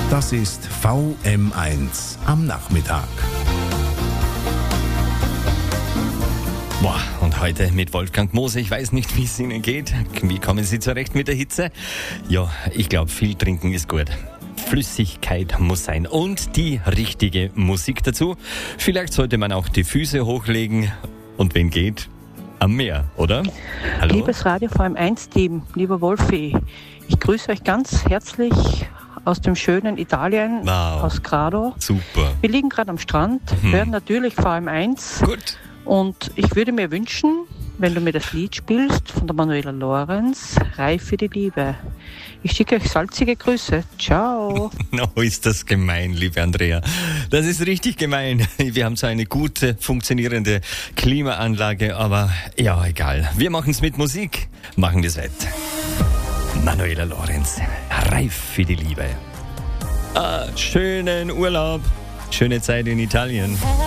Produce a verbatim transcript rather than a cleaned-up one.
Das ist V M eins am Nachmittag. Boah, und heute mit Wolfgang Moser. Ich weiß nicht, wie es Ihnen geht. Wie kommen Sie zurecht mit der Hitze? Ja, ich glaube, viel trinken ist gut. Flüssigkeit muss sein und die richtige Musik dazu. Vielleicht sollte man auch die Füße hochlegen und wenn geht, am Meer, oder? Hallo? Liebes Radio V M eins Team, lieber Wolfi, ich grüße euch ganz herzlich aus dem schönen Italien, Wow. aus Grado. Super. Wir liegen gerade am Strand, Mhm. hören natürlich V M eins. Gut. Und ich würde mir wünschen, wenn du mir das Lied spielst von der Manuela Lorenz, Reif für die Liebe. Ich schicke euch salzige Grüße. Ciao. No, ist das gemein, liebe Andrea. Das ist richtig gemein. Wir haben zwar eine gute, funktionierende Klimaanlage, aber ja, egal. Wir machen es mit Musik. Machen wir es wett. Manuela Lorenz, Reif für die Liebe. Ah, schönen Urlaub, schöne Zeit in Italien.